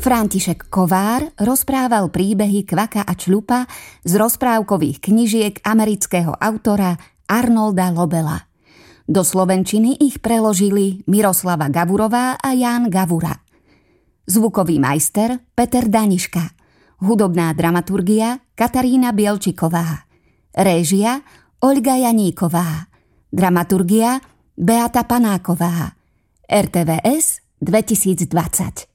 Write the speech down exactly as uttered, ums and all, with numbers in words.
František Kovár rozprával príbehy Kvaka a Čľupa z rozprávkových knižiek amerického autora Arnolda Lobela. Do slovenčiny ich preložili Miroslava Gavurová a Ján Gavura. Zvukový majster Peter Daniška. Hudobná dramaturgia Katarína Bielčiková. Réžia Olga Janíková. Dramaturgia Beata Panáková. er té vé es dvetisícdvadsať.